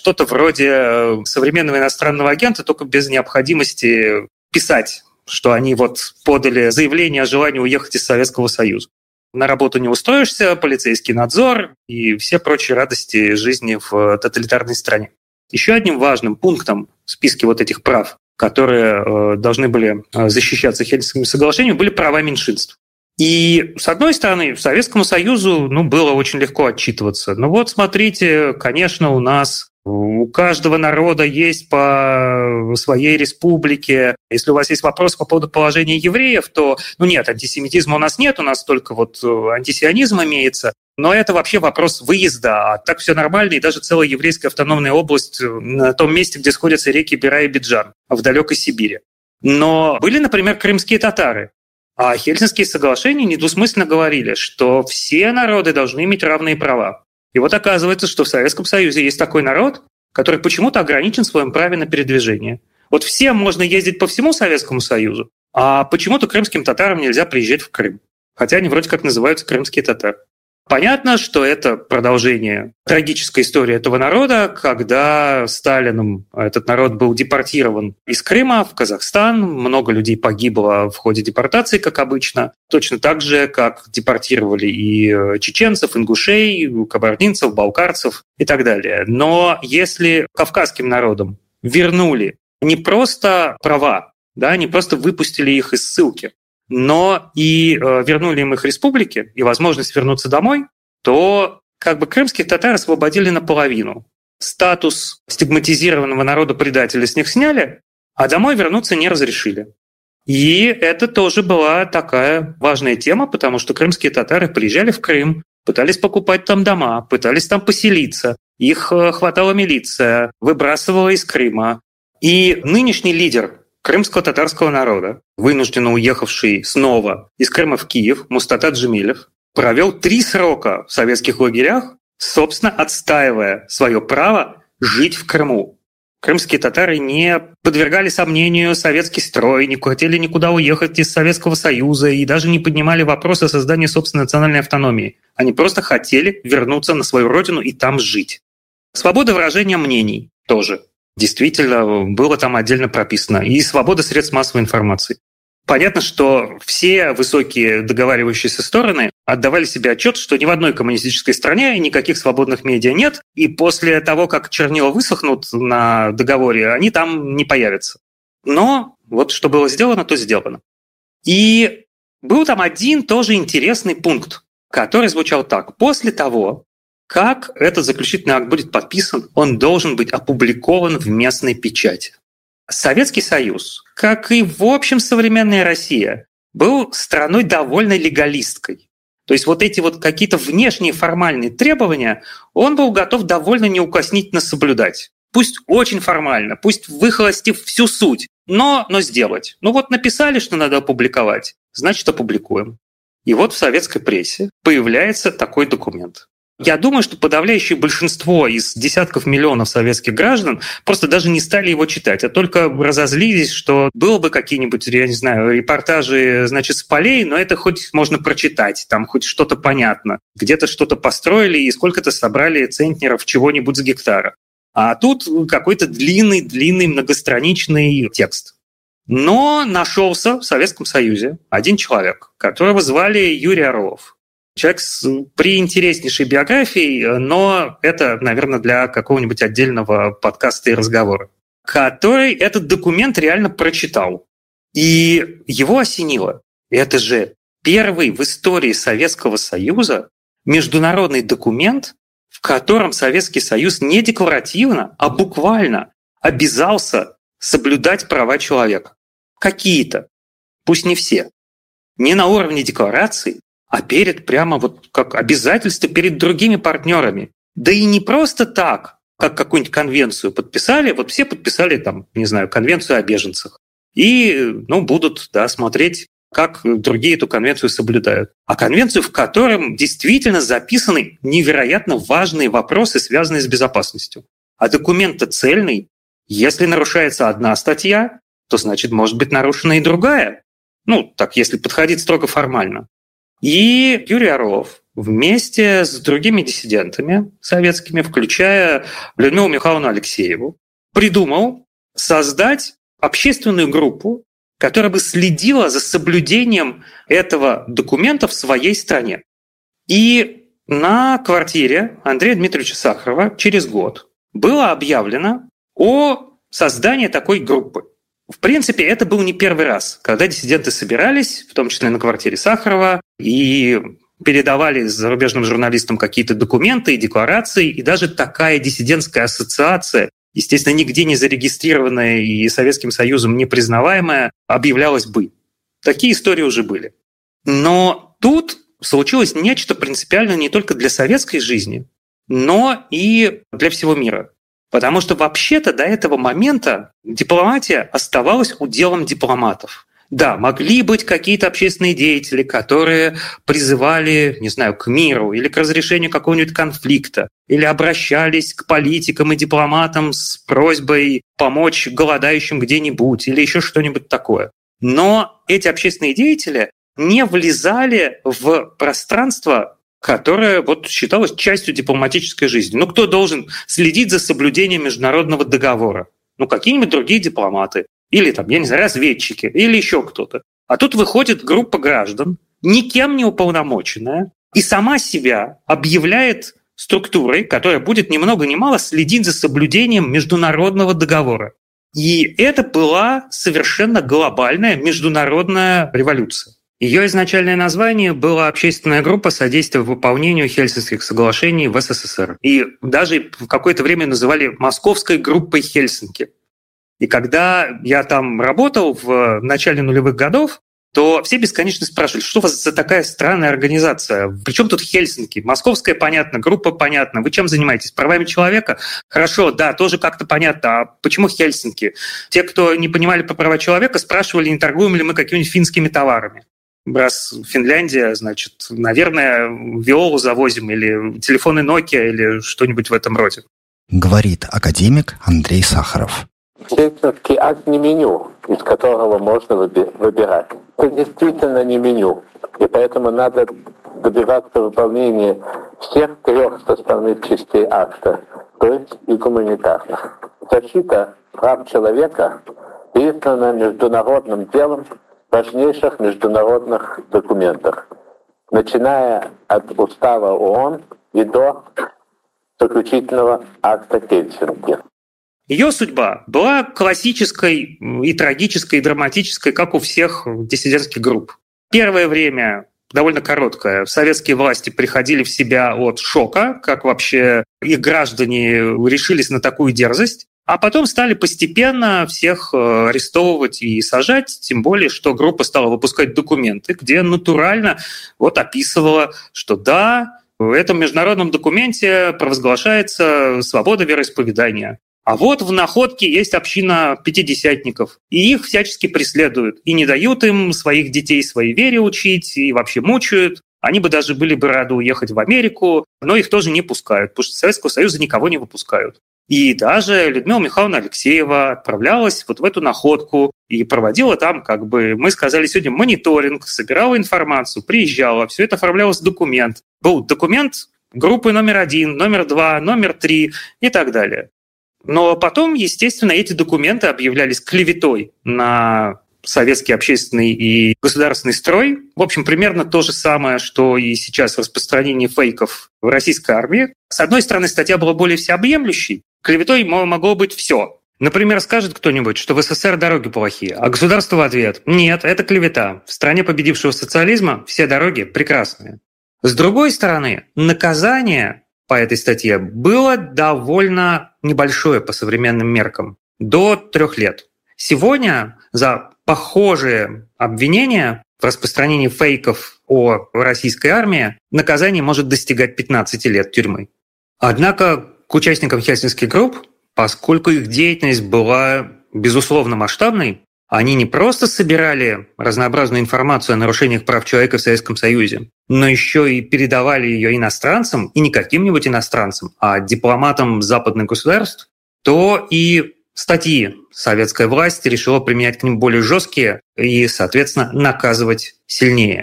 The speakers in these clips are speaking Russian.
что-то вроде современного иностранного агента, только без необходимости писать, что они вот подали заявление о желании уехать из Советского Союза. На работу не устроишься, полицейский надзор и все прочие радости жизни в тоталитарной стране. Еще одним важным пунктом в списке вот этих прав, которые должны были защищаться Хельсинским соглашением, были права меньшинств. И, с одной стороны, Советскому Союзу было очень легко отчитываться. Ну вот, смотрите, конечно, у каждого народа есть по своей республике. Если у вас есть вопросы по поводу положения евреев, то, нет, антисемитизма у нас нет, у нас только вот антисионизм имеется. Но это вообще вопрос выезда. А так все нормально, и даже целая еврейская автономная область на том месте, где сходятся реки Бира и Биджан, в далекой Сибири. Но были, например, крымские татары. А Хельсинские соглашения недвусмысленно говорили, что все народы должны иметь равные права. И вот оказывается, что в Советском Союзе есть такой народ, который почему-то ограничен в своем праве на передвижение. Вот всем можно ездить по всему Советскому Союзу, а почему-то крымским татарам нельзя приезжать в Крым. Хотя они вроде как называются крымские татары. Понятно, что это продолжение трагической истории этого народа, когда Сталином этот народ был депортирован из Крыма в Казахстан. Много людей погибло в ходе депортации, как обычно. Точно так же, как депортировали и чеченцев, ингушей, кабардинцев, балкарцев и так далее. Но если кавказским народам вернули не просто права, не просто выпустили их из ссылки, но и вернули им их республики и возможность вернуться домой, то крымских татар освободили наполовину. Статус стигматизированного народа-предателя с них сняли, а домой вернуться не разрешили. И это тоже была такая важная тема, потому что крымские татары приезжали в Крым, пытались покупать там дома, пытались там поселиться. Их хватала милиция, выбрасывала из Крыма. И нынешний лидер крымского татарского народа, вынужденно уехавший снова из Крыма в Киев, Мустата Джемилев, провел 3 срока в советских лагерях, собственно, отстаивая свое право жить в Крыму. Крымские татары не подвергали сомнению советский строй, не хотели никуда уехать из Советского Союза и даже не поднимали вопрос о создании собственной национальной автономии. Они просто хотели вернуться на свою родину и там жить. Свобода выражения мнений тоже. Действительно, было там отдельно прописано. И свобода средств массовой информации. Понятно, что все высокие договаривающиеся стороны отдавали себе отчет, что ни в одной коммунистической стране никаких свободных медиа нет, и после того, как чернила высохнут на договоре, они там не появятся. Но вот что было сделано, то сделано. И был там один тоже интересный пункт, который звучал так. После того, как этот заключительный акт будет подписан, он должен быть опубликован в местной печати. Советский Союз, как и, в общем, современная Россия, был страной довольно легалисткой. То есть вот эти вот какие-то внешние формальные требования он был готов довольно неукоснительно соблюдать. Пусть очень формально, пусть выхолостив всю суть, но сделать. Написали, что надо опубликовать, значит, опубликуем. И вот в советской прессе появляется такой документ. Я думаю, что подавляющее большинство из десятков миллионов советских граждан просто даже не стали его читать, а только разозлились, что было бы какие-нибудь, я не знаю, репортажи, с полей, но это хоть можно прочитать, там хоть что-то понятно. Где-то что-то построили и сколько-то собрали центнеров чего-нибудь с гектара. А тут какой-то длинный многостраничный текст. Но нашелся в Советском Союзе один человек, которого звали Юрий Орлов. Человек с приинтереснейшей биографией, но это, наверное, для какого-нибудь отдельного подкаста и разговора, который этот документ реально прочитал. И его осенило. Это же первый в истории Советского Союза международный документ, в котором Советский Союз не декларативно, а буквально обязался соблюдать права человека. Какие-то, пусть не все. Не на уровне декларации, а прямо как обязательство перед другими партнерами. Да и не просто так, как какую-нибудь конвенцию подписали. Вот все подписали конвенцию о беженцах. И будут смотреть, как другие эту конвенцию соблюдают. А конвенцию, в котором действительно записаны невероятно важные вопросы, связанные с безопасностью. А документ-то цельный. Если нарушается одна статья, то значит может быть нарушена и другая. Если подходить строго формально. И Юрий Орлов вместе с другими диссидентами советскими, включая Людмилу Михайловну Алексееву, придумал создать общественную группу, которая бы следила за соблюдением этого документа в своей стране. И на квартире Андрея Дмитриевича Сахарова через год было объявлено о создании такой группы. В принципе, это был не первый раз, когда диссиденты собирались, в том числе на квартире Сахарова, и передавали зарубежным журналистам какие-то документы и декларации, и даже такая диссидентская ассоциация, естественно, нигде не зарегистрированная и Советским Союзом не признаваемая, объявлялась бы. Такие истории уже были. Но тут случилось нечто принципиальное не только для советской жизни, но и для всего мира. Потому что вообще-то до этого момента дипломатия оставалась уделом дипломатов. Да, могли быть какие-то общественные деятели, которые призывали, не знаю, к миру или к разрешению какого-нибудь конфликта, или обращались к политикам и дипломатам с просьбой помочь голодающим где-нибудь или еще что-нибудь такое. Но эти общественные деятели не влезали в пространство, которое считалось частью дипломатической жизни. Ну, кто должен следить за соблюдением международного договора? Ну, какие-нибудь другие дипломаты. Или, я не знаю, разведчики, или еще кто-то. А тут выходит группа граждан, никем не уполномоченная, и сама себя объявляет структурой, которая будет ни много ни мало следить за соблюдением международного договора. И это была совершенно глобальная международная революция. Ее изначальное название было «Общественная группа содействия выполнению Хельсинских соглашений в СССР». И даже в какое-то время называли «Московской группой Хельсинки». И когда я там работал в начале нулевых годов, то все бесконечно спрашивали, что у вас за такая странная организация? Причем тут Хельсинки? Московская, понятно, группа, понятно. Вы чем занимаетесь? Правами человека? Хорошо, да, тоже как-то понятно. А почему Хельсинки? Те, кто не понимали про права человека, спрашивали, не торгуем ли мы какими-нибудь финскими товарами. Раз Финляндия, значит, наверное, Виолу завозим или телефоны Nokia или что-нибудь в этом роде. Говорит академик Андрей Сахаров. Хельсинский акт не меню, из которого можно выбирать. Это действительно не меню. И поэтому надо добиваться выполнения всех 3 составных частей акта, то есть и гуманитарных. Защита прав человека признана международным делом в важнейших международных документах, начиная от Устава ООН и до заключительного акта Хельсинки. Ее судьба была классической и трагической, и драматической, как у всех диссидентских групп. Первое время, довольно короткое, советские власти приходили в себя от шока, как вообще их граждане решились на такую дерзость, а потом стали постепенно всех арестовывать и сажать, тем более, что группа стала выпускать документы, где натурально описывала, что да, в этом международном документе провозглашается свобода вероисповедания. А в находке есть община пятидесятников, и их всячески преследуют, и не дают им своих детей своей вере учить, и вообще мучают. Они бы даже были бы рады уехать в Америку, но их тоже не пускают, потому что Советского Союза никого не выпускают. И даже Людмила Михайловна Алексеева отправлялась в эту находку и проводила там, мы сказали сегодня, мониторинг, собирала информацию, приезжала, все это оформлялось в документ. Был документ группы номер 1, номер 2, номер 3 и так далее. Но потом, естественно, эти документы объявлялись клеветой на советский общественный и государственный строй. В общем, примерно то же самое, что и сейчас распространение фейков в российской армии. С одной стороны, статья была более всеобъемлющей. Клеветой могло быть все. Например, скажет кто-нибудь, что в СССР дороги плохие, а государство в ответ: нет, это клевета. В стране победившего социализма все дороги прекрасные. С другой стороны, наказание по этой статье было довольно небольшое по современным меркам – до 3 лет. Сегодня за похожие обвинения в распространении фейков о российской армии наказание может достигать 15 лет тюрьмы. Однако к участникам хельсинских групп, поскольку их деятельность была безусловно масштабной, они не просто собирали разнообразную информацию о нарушениях прав человека в Советском Союзе, но еще и передавали ее иностранцам, и не каким-нибудь иностранцам, а дипломатам западных государств, то и статьи советская власть решила применять к ним более жесткие и, соответственно, наказывать сильнее.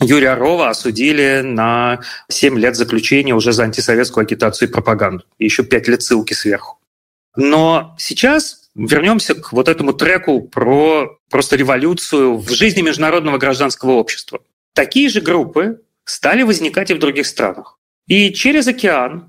Юрия Орлова осудили на 7 лет заключения уже за антисоветскую агитацию и пропаганду. И еще 5 лет ссылки сверху. Но сейчас вернемся к вот этому треку про просто революцию в жизни международного гражданского общества. Такие же группы стали возникать и в других странах. И через океан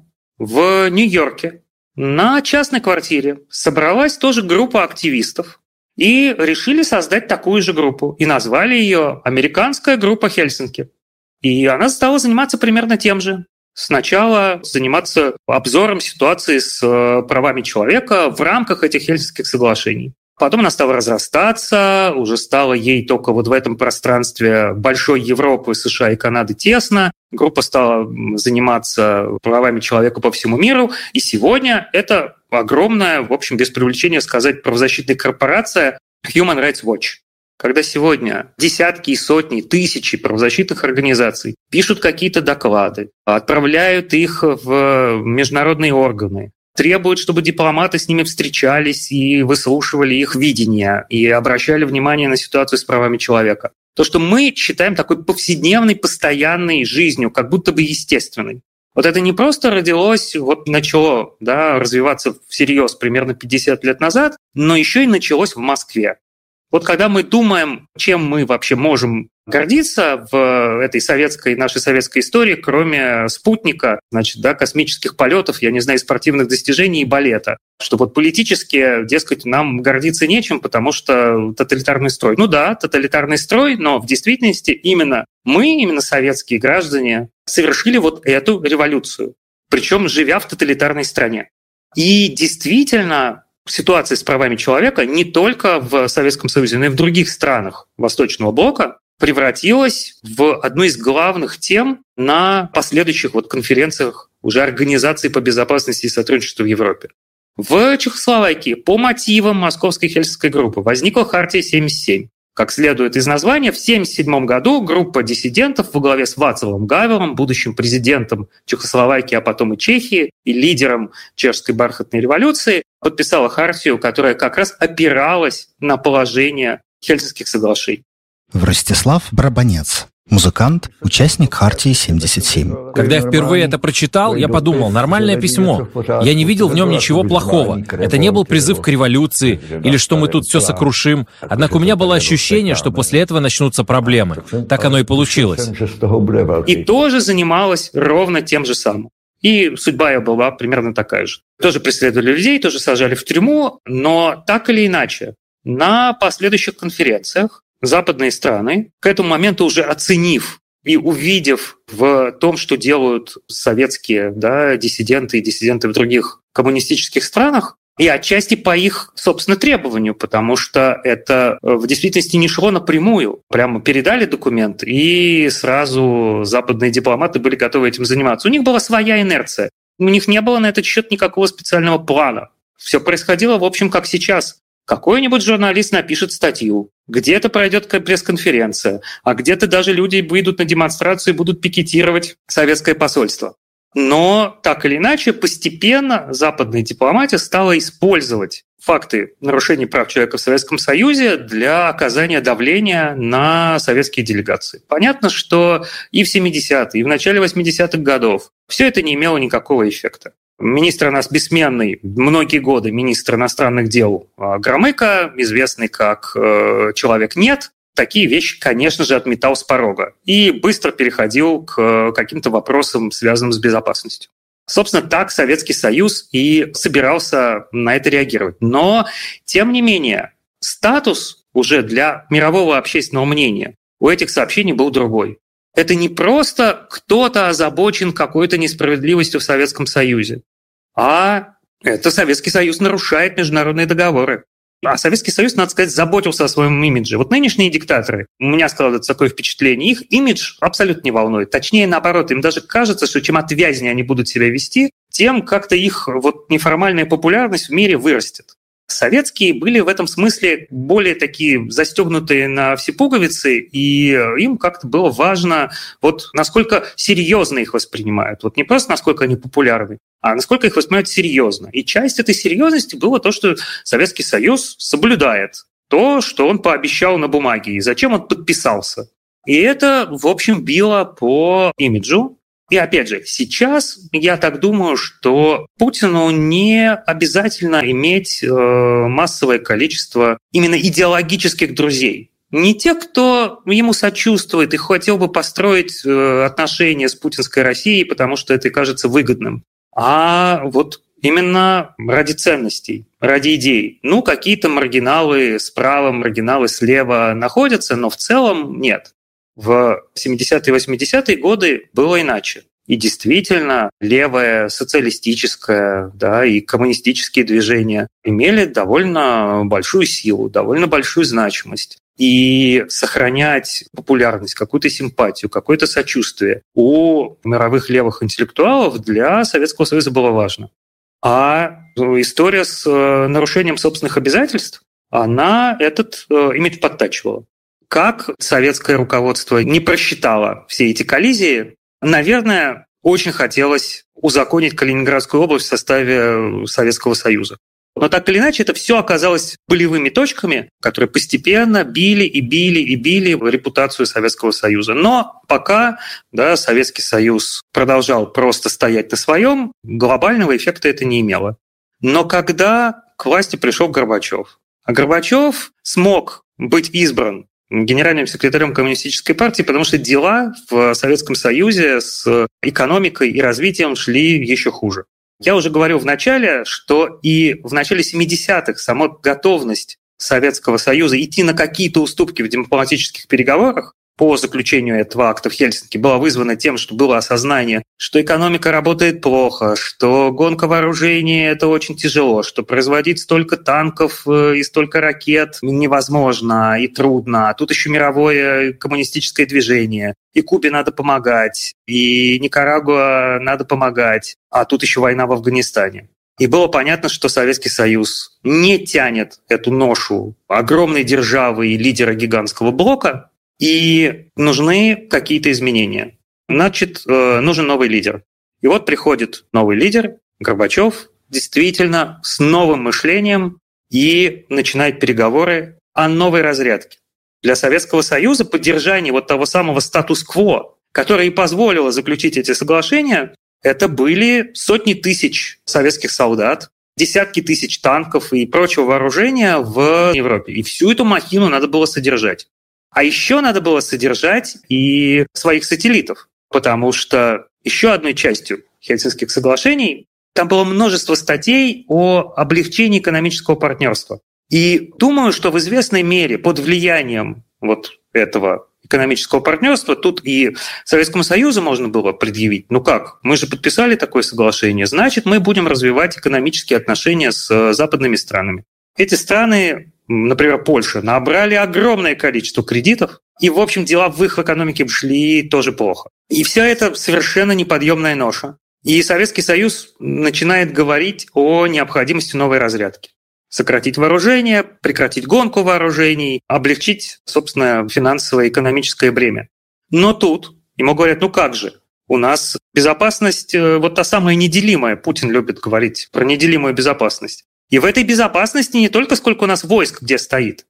в Нью-Йорке на частной квартире собралась тоже группа активистов и решили создать такую же группу. И назвали ее «Американская группа Хельсинки». И она стала заниматься примерно тем же. Сначала заниматься обзором ситуации с правами человека в рамках этих Хельсинских соглашений. Потом она стала разрастаться, уже стало ей только вот в этом пространстве большой Европы, США и Канады тесно. Группа стала заниматься правами человека по всему миру. И сегодня это огромная, в общем, без преувеличения сказать, правозащитная корпорация Human Rights Watch. Когда сегодня десятки и сотни, тысячи правозащитных организаций пишут какие-то доклады, отправляют их в международные органы, требуют, чтобы дипломаты с ними встречались и выслушивали их видение и обращали внимание на ситуацию с правами человека. То, что мы считаем такой повседневной, постоянной жизнью, как будто бы естественной. Вот это не просто родилось, вот начало развиваться всерьез примерно 50 лет назад, но еще и началось в Москве. Вот когда мы думаем, чем мы вообще можем гордиться в этой нашей советской истории, кроме спутника, космических полетов, я не знаю, спортивных достижений и балета, что вот политически, дескать, нам гордиться нечем, потому что тоталитарный строй. Ну да, тоталитарный строй, но в действительности именно советские граждане, совершили вот эту революцию, причем живя в тоталитарной стране. И действительно, ситуация с правами человека не только в Советском Союзе, но и в других странах Восточного блока превратилась в одну из главных тем на последующих конференциях уже Организации по безопасности и сотрудничеству в Европе. В Чехословакии по мотивам Московской Хельсинской группы возникла Хартия 77. Как следует из названия, в 1977 году группа диссидентов во главе с Вацлавом Гавелом, будущим президентом Чехословакии, а потом и Чехии, и лидером чешской бархатной революции, подписала хартию, которая как раз опиралась на положение Хельсинских соглашений. Ростислав Брабанец, музыкант, участник Хартии 77. Когда я впервые это прочитал, я подумал, нормальное письмо. Я не видел в нем ничего плохого. Это не был призыв к революции или что мы тут все сокрушим. Однако у меня было ощущение, что после этого начнутся проблемы. Так оно и получилось. И тоже занималась ровно тем же самым. И судьба ее была примерно такая же. Тоже преследовали людей, тоже сажали в тюрьму, но так или иначе, на последующих конференциях западные страны, к этому моменту уже оценив и увидев в том, что делают советские диссиденты и диссиденты в других коммунистических странах, и отчасти по их, собственно, требованию, потому что это в действительности не шло напрямую. Прямо передали документ, и сразу западные дипломаты были готовы этим заниматься. У них была своя инерция. У них не было на этот счет никакого специального плана. Все происходило, в общем, как сейчас. Какой-нибудь журналист напишет статью, где-то пройдет пресс-конференция, а где-то даже люди выйдут на демонстрацию и будут пикетировать советское посольство. Но так или иначе, постепенно западная дипломатия стала использовать факты нарушений прав человека в Советском Союзе для оказания давления на советские делегации. Понятно, что и в 70-е, и в начале 80-х годов все это не имело никакого эффекта. Министр у нас бессменный, многие годы министр иностранных дел Громыко, известный как «человек нет», такие вещи, конечно же, отметал с порога и быстро переходил к каким-то вопросам, связанным с безопасностью. Собственно, так Советский Союз и собирался на это реагировать. Но, тем не менее, статус уже для мирового общественного мнения у этих сообщений был другой. Это не просто кто-то озабочен какой-то несправедливостью в Советском Союзе, а это Советский Союз нарушает международные договоры. А Советский Союз, надо сказать, заботился о своем имидже. Вот нынешние диктаторы, у меня складывается такое впечатление, их имидж абсолютно не волнует. Точнее, наоборот, им даже кажется, что чем отвязнее они будут себя вести, тем как-то их неформальная популярность в мире вырастет. Советские были в этом смысле более такие застегнутые на все пуговицы, и им как-то было важно, насколько серьезно их воспринимают. Не просто насколько они популярны, а насколько их воспринимают серьезно. И часть этой серьезности было то, что Советский Союз соблюдает то, что он пообещал на бумаге, и зачем он подписался. И это, в общем, било по имиджу. И опять же, сейчас я так думаю, что Путину не обязательно иметь массовое количество именно идеологических друзей. Не те, кто ему сочувствует и хотел бы построить отношения с путинской Россией, потому что это кажется выгодным, а вот именно ради ценностей, ради идей. Ну, какие-то маргиналы справа, маргиналы слева находятся, но в целом нет. В 70-е и 80-е годы было иначе. И действительно, левое, социалистическое, и коммунистические движения имели довольно большую силу, довольно большую значимость. И сохранять популярность, какую-то симпатию, какое-то сочувствие у мировых левых интеллектуалов для Советского Союза было важно. А история с нарушением собственных обязательств, она этот имидж подтачивала. Как советское руководство не просчитало все эти коллизии, наверное, очень хотелось узаконить Калининградскую область в составе Советского Союза. Но так или иначе, это все оказалось болевыми точками, которые постепенно били репутацию Советского Союза. Но пока Советский Союз продолжал просто стоять на своем, глобального эффекта это не имело. Но когда к власти пришел Горбачев, а Горбачев смог быть избран генеральным секретарем Коммунистической партии, потому что дела в Советском Союзе с экономикой и развитием шли еще хуже. Я уже говорил в начале, что и в начале 70-х сама готовность Советского Союза идти на какие-то уступки в дипломатических переговорах по заключению этого акта в Хельсинки была вызвана тем, что было осознание, что экономика работает плохо, что гонка вооружений — это очень тяжело, что производить столько танков и столько ракет невозможно и трудно. А тут еще мировое коммунистическое движение. И Кубе надо помогать, и Никарагуа надо помогать, а тут еще война в Афганистане. И было понятно, что Советский Союз не тянет эту ношу огромной державы и лидера гигантского блока, и нужны какие-то изменения. Значит, нужен новый лидер. И вот приходит новый лидер, Горбачев, действительно с новым мышлением и начинает переговоры о новой разрядке. Для Советского Союза поддержание вот того самого статус-кво, которое и позволило заключить эти соглашения, это были сотни тысяч советских солдат, десятки тысяч танков и прочего вооружения в Европе. И всю эту махину надо было содержать. А еще надо было содержать и своих сателлитов, потому что еще одной частью Хельсинских соглашений там было множество статей о облегчении экономического партнерства. И думаю, что в известной мере под влиянием вот этого экономического партнерства тут и Советскому Союзу можно было предъявить. Ну как, мы же подписали такое соглашение, значит, мы будем развивать экономические отношения с западными странами. Эти страны, например, Польша, набрали огромное количество кредитов, и, в общем, дела в их экономике шли тоже плохо. И все это совершенно неподъемная ноша. И Советский Союз начинает говорить о необходимости новой разрядки. Сократить вооружение, прекратить гонку вооружений, облегчить, собственно, финансовое и экономическое бремя. Но тут ему говорят, ну как же, у нас безопасность вот та самая неделимая. Путин любит говорить про неделимую безопасность. И в этой безопасности не только сколько у нас войск где стоит,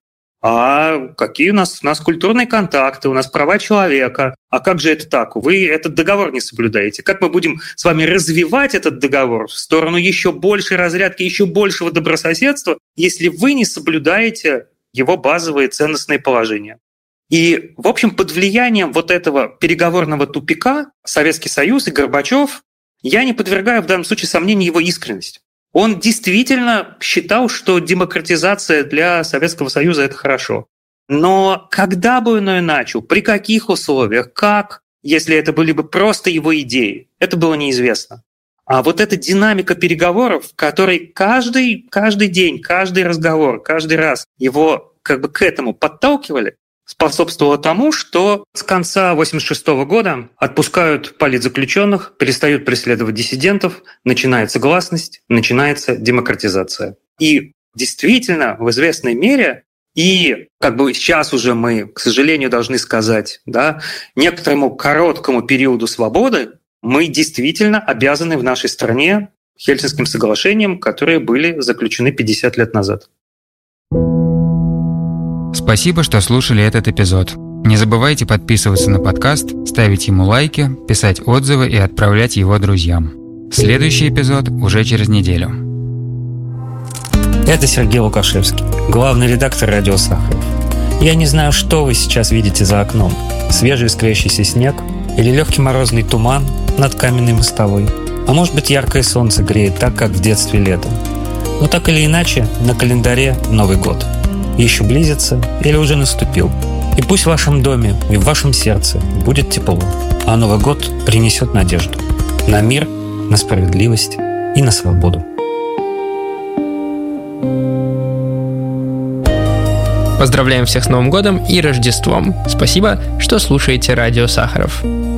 а какие у нас культурные контакты, у нас права человека. А как же это так? Вы этот договор не соблюдаете. Как мы будем с вами развивать этот договор в сторону еще большей разрядки, еще большего добрососедства, если вы не соблюдаете его базовые ценностные положения? И, в общем, под влиянием вот этого переговорного тупика Советский Союз и Горбачев, я не подвергаю в данном случае сомнению его искренность. Он действительно считал, что демократизация для Советского Союза – это хорошо. Но когда бы он ее начал, при каких условиях, как, если это были бы просто его идеи, это было неизвестно. А вот эта динамика переговоров, в которой каждый день, каждый разговор, каждый раз его как бы к этому подталкивали, способствовало тому, что с конца 1986 года отпускают политзаключенных, перестают преследовать диссидентов, начинается гласность, начинается демократизация. И действительно, в известной мере, и как бы сейчас уже мы, к сожалению, должны сказать, некоторому короткому периоду свободы мы действительно обязаны в нашей стране Хельсинским соглашениям, которые были заключены 50 лет назад. Спасибо, что слушали этот эпизод. Не забывайте подписываться на подкаст, ставить ему лайки, писать отзывы и отправлять его друзьям. Следующий эпизод уже через неделю. Это Сергей Лукашевский, главный редактор «Радио Сахаров». Я не знаю, что вы сейчас видите за окном. Свежий искрящийся снег или легкий морозный туман над каменной мостовой. А может быть, яркое солнце греет так, как в детстве летом. Но так или иначе, на календаре Новый год. Еще близится или уже наступил. И пусть в вашем доме и в вашем сердце будет тепло, а Новый год принесет надежду на мир, на справедливость и на свободу. Поздравляем всех с Новым годом и Рождеством. Спасибо, что слушаете Радио Сахаров.